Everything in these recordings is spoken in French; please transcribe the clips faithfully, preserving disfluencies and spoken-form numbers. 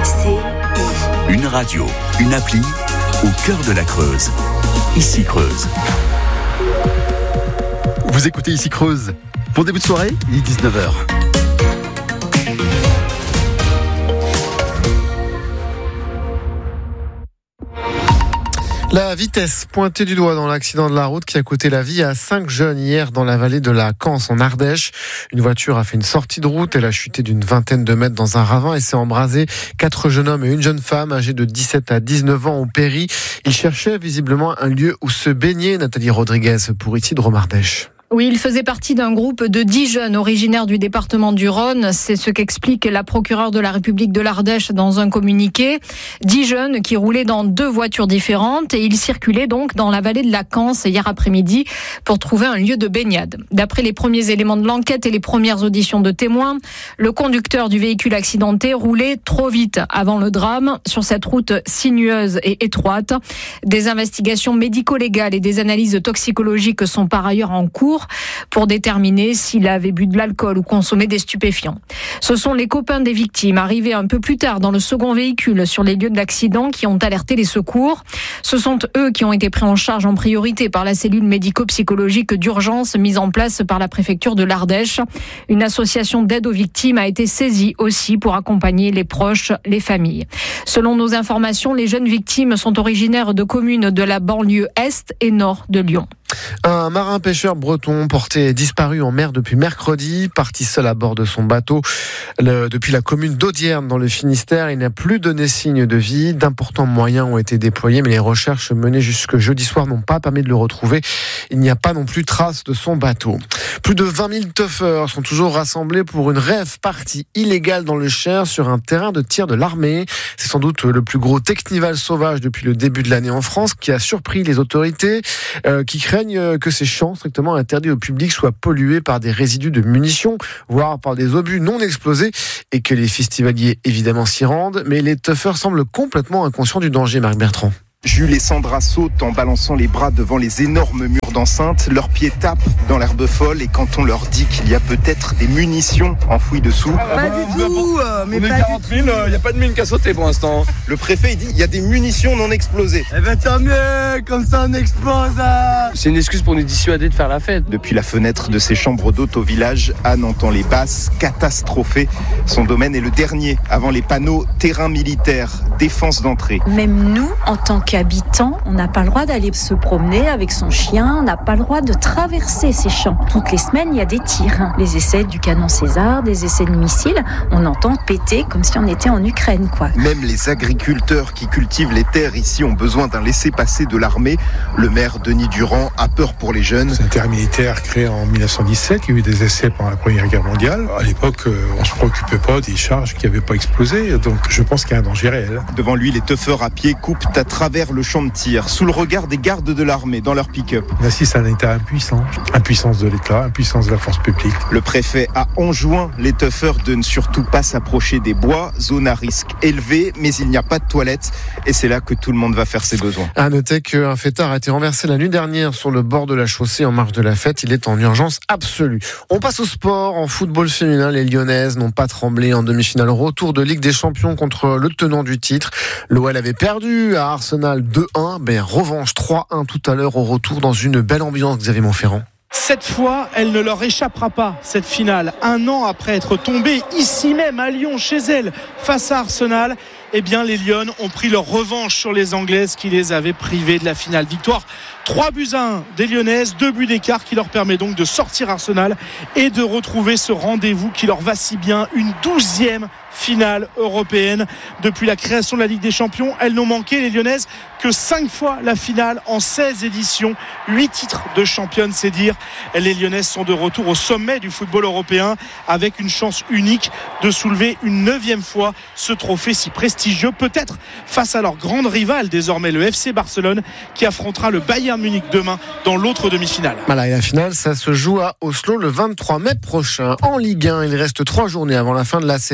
C I. Une radio, une appli, au cœur de la Creuse. Ici Creuse. Vous écoutez Ici Creuse. Bon début de soirée, il est dix-neuf heures. La vitesse pointée du doigt dans l'accident de la route qui a coûté la vie à cinq jeunes hier dans la vallée de la Canse en Ardèche. Une voiture a fait une sortie de route, elle a chuté d'une vingtaine de mètres dans un ravin et s'est embrasée. Quatre jeunes hommes et une jeune femme âgés de dix-sept à dix-neuf ans ont péri. Ils cherchaient visiblement un lieu où se baigner. Nathalie Rodriguez pour ici de Romardèche. Oui, il faisait partie d'un groupe de dix jeunes originaires du département du Rhône. C'est ce qu'explique la procureure de la République de l'Ardèche dans un communiqué. Dix jeunes qui roulaient dans deux voitures différentes et ils circulaient donc dans la vallée de la Canse hier après-midi pour trouver un lieu de baignade. D'après les premiers éléments de l'enquête et les premières auditions de témoins, le conducteur du véhicule accidenté roulait trop vite avant le drame sur cette route sinueuse et étroite. Des investigations médico-légales et des analyses toxicologiques sont par ailleurs en cours pour déterminer s'il avait bu de l'alcool ou consommé des stupéfiants. Ce sont les copains des victimes arrivés un peu plus tard dans le second véhicule sur les lieux de l'accident qui ont alerté les secours. Ce sont eux qui ont été pris en charge en priorité par la cellule médico-psychologique d'urgence mise en place par la préfecture de l'Ardèche. Une association d'aide aux victimes a été saisie aussi pour accompagner les proches, les familles. Selon nos informations, les jeunes victimes sont originaires de communes de la banlieue est et nord de Lyon. Un marin-pêcheur breton porté disparu en mer depuis mercredi, parti seul à bord de son bateau le, depuis la commune d'Audierne dans le Finistère. Il n'a plus donné signe de vie. D'importants moyens ont été déployés, mais les recherches menées jusque jeudi soir n'ont pas permis de le retrouver. Il n'y a pas non plus trace de son bateau. Plus de vingt mille tuffers sont toujours rassemblés pour une rave party illégale dans le Cher sur un terrain de tir de l'armée. C'est sans doute le plus gros technival sauvage depuis le début de l'année en France qui a surpris les autorités euh, qui craignent que ces champs strictement interdits au public soient pollués par des résidus de munitions, voire par des obus non explosés, et que les festivaliers évidemment s'y rendent. Mais les tuffers semblent complètement inconscients du danger, Marc Bertrand. Jules et Sandra sautent en balançant les bras devant les énormes murs d'enceinte. Leurs pieds tapent dans l'herbe folle et quand on leur dit qu'il y a peut-être des munitions enfouies dessous... Pas du tout, euh, mais on est pas quarante mille, il n'y a pas de mine qui a sauté pour l'instant. Le préfet il dit il y a des munitions non explosées. Eh ben tant mieux, comme ça on explose. Hein. C'est une excuse pour nous dissuader de faire la fête. Depuis la fenêtre de ses chambres d'hôte au village, Anne entend les basses catastrophées. Son domaine est le dernier avant les panneaux terrain militaire, défense d'entrée. Même nous, en tant que habitants, on n'a pas le droit d'aller se promener avec son chien, on n'a pas le droit de traverser ces champs. Toutes les semaines, il y a des tirs. Les essais du canon César, des essais de missiles, on entend péter comme si on était en Ukraine, quoi. Même les agriculteurs qui cultivent les terres ici ont besoin d'un laissez-passer de l'armée. Le maire Denis Durand a peur pour les jeunes. C'est un terrain militaire créé en dix-neuf cent dix-sept, il y a eu des essais pendant la Première Guerre mondiale. À l'époque, on ne se préoccupait pas des charges qui n'avaient pas explosé, donc je pense qu'il y a un danger réel. Devant lui, les tuffeurs à pied coupent à travers le champ de tir, sous le regard des gardes de l'armée dans leur pick-up. On assiste à un état impuissant. Impuissance de l'État, impuissance de la force publique. Le préfet a enjoint les tuffeurs de ne surtout pas s'approcher des bois, zone à risque élevé, mais il n'y a pas de toilettes et c'est là que tout le monde va faire ses besoins. À noter qu'un fêtard a été renversé la nuit dernière sur le bord de la chaussée en marge de la fête. Il est en urgence absolue. On passe au sport. En football féminin, les Lyonnaises n'ont pas tremblé en demi-finale. Retour de Ligue des Champions contre le tenant du titre. L'O L avait perdu à Arsenal deux un. Ben, revanche trois un tout à l'heure au retour dans une belle ambiance, Xavier Montferrand. Cette fois, elle ne leur échappera pas, cette finale. Un an après être tombée ici même à Lyon, chez elle, face à Arsenal, eh bien les Lyonnes ont pris leur revanche sur les Anglaises qui les avaient privées de la finale. Victoire trois buts à un des Lyonnaises, deux buts d'écart qui leur permet donc de sortir Arsenal et de retrouver ce rendez-vous qui leur va si bien, une douzième finale européenne depuis la création de la Ligue des Champions. Elles n'ont manqué, les Lyonnaises, que cinq fois la finale en seize éditions, huit titres de championne, c'est dire. Les Lyonnaises sont de retour au sommet du football européen avec une chance unique de soulever une neuvième fois ce trophée si prestigieux, peut-être face à leur grande rivale désormais, le F C Barcelone, qui affrontera le Bayern Munich demain dans l'autre demi-finale. Voilà, et la finale, ça se joue à Oslo le vingt-trois mai prochain. En Ligue un, il reste trois journées avant la fin de la saison et ça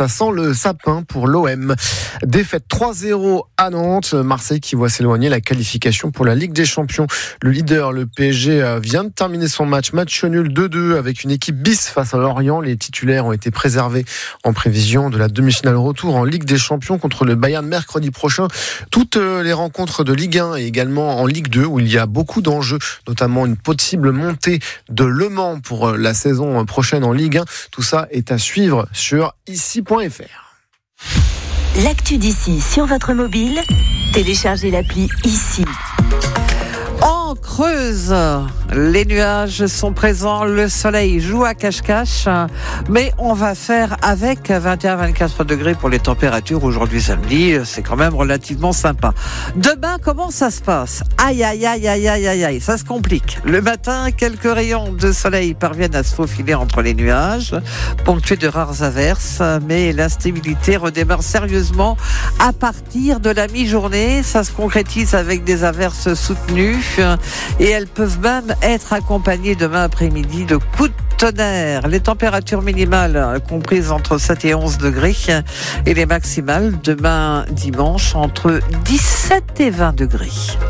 ça sent le sapin pour l'O M. Défaite trois zéro à Nantes. Marseille qui voit s'éloigner la qualification pour la Ligue des Champions. Le leader, le P S G, vient de terminer son match. Match nul deux deux avec une équipe bis face à Lorient. Les titulaires ont été préservés en prévision de la demi-finale retour en Ligue des Champions contre le Bayern mercredi prochain. Toutes les rencontres de Ligue un et également en Ligue deux où il y a beaucoup d'enjeux, notamment une possible montée de Le Mans pour la saison prochaine en Ligue un. Tout ça est à suivre sur ici point f r. L'actu d'ici sur votre mobile, téléchargez l'appli Ici. En Creuse, les nuages sont présents, le soleil joue à cache-cache, mais on va faire avec vingt et un à vingt-quatre degrés pour les températures aujourd'hui samedi, c'est quand même relativement sympa. Demain, comment ça se passe ? Aïe, aïe, aïe, aïe, aïe, aïe, aïe, ça se complique. Le matin, quelques rayons de soleil parviennent à se faufiler entre les nuages, ponctués de rares averses, mais l'instabilité redémarre sérieusement à partir de la mi-journée. Ça se concrétise avec des averses soutenues. Et elles peuvent même être accompagnées demain après-midi de coups de tonnerre. Les températures minimales comprises entre sept et onze degrés et les maximales demain dimanche entre dix-sept et vingt degrés.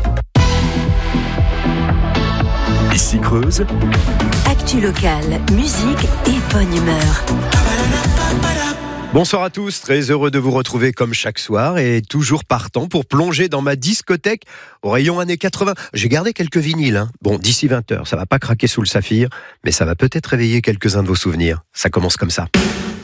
Ici Creuse. Actu locale, musique et bonne humeur. Bonsoir à tous, très heureux de vous retrouver comme chaque soir et toujours partant pour plonger dans ma discothèque au rayon années quatre-vingts. J'ai gardé quelques vinyles, hein. Bon, d'ici vingt heures, ça va pas craquer sous le saphir, mais ça va peut-être réveiller quelques-uns de vos souvenirs. Ça commence comme ça.